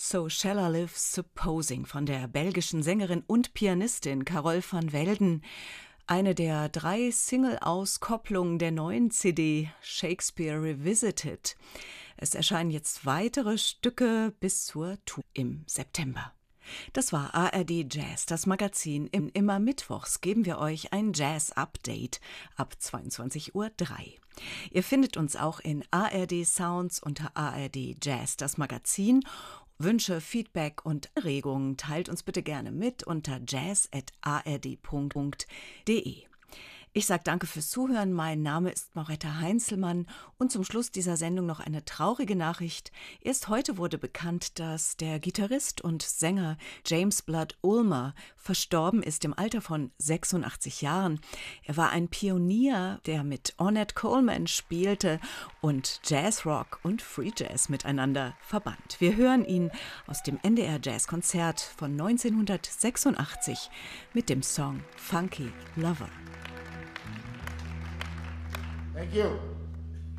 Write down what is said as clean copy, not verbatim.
So Shall I Live Supposing von der belgischen Sängerin und Pianistin Carole van Velden. Eine der 3 Single-Auskopplungen der neuen CD Shakespeare Revisited. Es erscheinen jetzt weitere Stücke bis zur Tour im September. Das war ARD Jazz, das Magazin. Immer mittwochs geben wir euch ein Jazz-Update ab 22:03 Uhr. Ihr findet uns auch in ARD Sounds unter ARD Jazz, das Magazin. Wünsche, Feedback und Erregungen teilt uns bitte gerne mit unter jazz@ard.de. Ich sage danke fürs Zuhören. Mein Name ist Mauretta Heinzelmann. Und zum Schluss dieser Sendung noch eine traurige Nachricht. Erst heute wurde bekannt, dass der Gitarrist und Sänger James Blood Ulmer verstorben ist im Alter von 86 Jahren. Er war ein Pionier, der mit Ornette Coleman spielte und Jazzrock und Free Jazz miteinander verband. Wir hören ihn aus dem NDR Jazzkonzert von 1986 mit dem Song Funky Lover. Thank you.